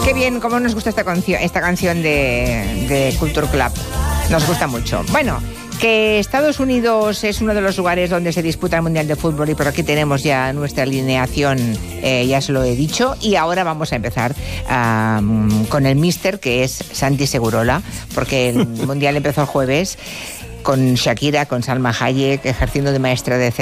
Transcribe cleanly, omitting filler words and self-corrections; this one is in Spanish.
Qué bien, cómo nos gusta esta canción de Culture Club. Nos gusta mucho. Bueno, que Estados Unidos es uno de los lugares donde se disputa el Mundial de Fútbol y por aquí tenemos ya nuestra alineación, ya se lo he dicho, y ahora vamos a empezar con el míster, que es Santi Segurola, porque el Mundial empezó el jueves con Shakira, con Salma Hayek, ejerciendo de maestra de